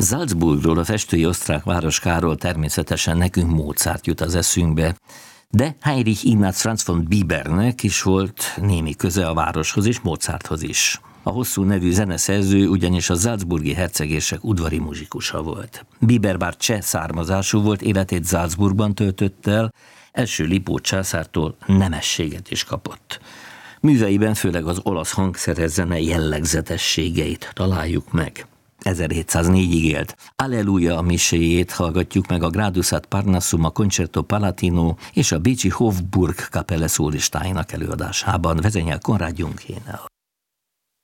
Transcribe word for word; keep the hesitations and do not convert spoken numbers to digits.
Salzburgról, a festői osztrák városkáról természetesen nekünk Mozart jut az eszünkbe, de Heinrich Ignaz Franz von Biebernek is volt némi köze a városhoz és Mozarthoz is. A hosszú nevű zeneszerző ugyanis a salzburgi hercegések udvari muzsikusa volt. Bieber bár cseh származású volt, életét Salzburgban töltött el, első Lipót császártól nemességet is kapott. Műveiben főleg az olasz hangszeres zene jellegzetességeit találjuk meg. ezerhétszáznégyig élt. Alleluja miséjét hallgatjuk meg a Gradus ad Parnassum, a Concerto Palatino és a bécsi Hofburg kapelle szólistáinak előadásában. Vezényel Konrád Junghénel.